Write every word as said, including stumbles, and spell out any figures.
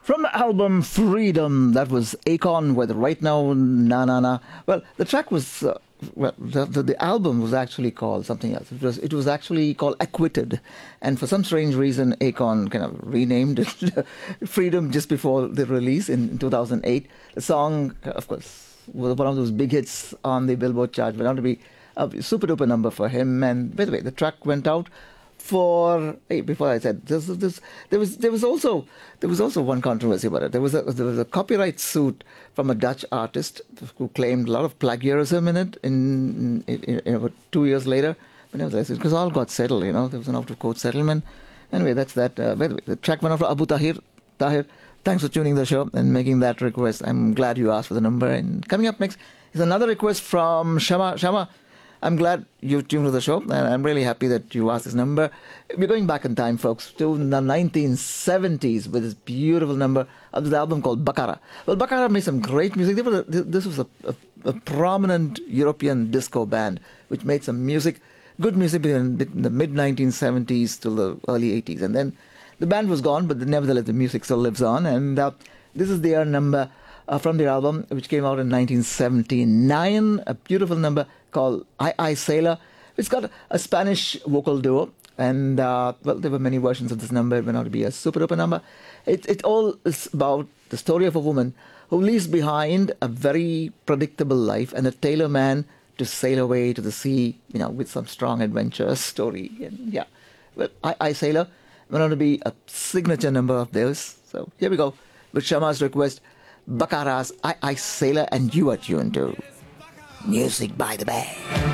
From the album Freedom, that was Akon with Right Now Na Na Na. Well, the track was, uh, well, the, the, the album was actually called something else. It was, it was actually called Acquitted. And for some strange reason, Akon kind of renamed it Freedom just before the release in two thousand eight. The song, of course, was one of those big hits on the Billboard chart. Went on to be a super duper number for him. And by the way, the track went out for hey, before I said this, this, there was there was also there was also one controversy about it. There was a there was a copyright suit from a Dutch artist who claimed a lot of plagiarism in it. In, in, in, in about two years later, but nevertheless, it was all got settled. You know, there was an out of court settlement. Anyway, that's that. Uh, by the way, the track went out for Abu Tahir. Tahir, thanks for tuning the show and making that request. I'm glad you asked for the number. And coming up next is another request from Shama. Shama, I'm glad you tuned to the show, and I'm really happy that you asked this number. We're going back in time, folks, to the nineteen seventies with this beautiful number of this album called Bakara. Well, Bakara made some great music. They were a, this was a, a, a prominent European disco band which made some music, good music in the mid nineteen seventies till the early eighties. And then the band was gone, but nevertheless the music still lives on. And uh, this is their number uh, from their album, which came out in nineteen seventy-nine, a beautiful number called I I Sailor. It's got a Spanish vocal duo, and uh, well, there were many versions of this number. It went out to be a super duper number. It, it all is about the story of a woman who leaves behind a very predictable life and a tailor man to sail away to the sea, you know, with some strong adventure story. And yeah, well, I I Sailor went out to be a signature number of theirs. So here we go with Shama's request, Bakara's I I Sailor, and you are tuned to Music by the Bay.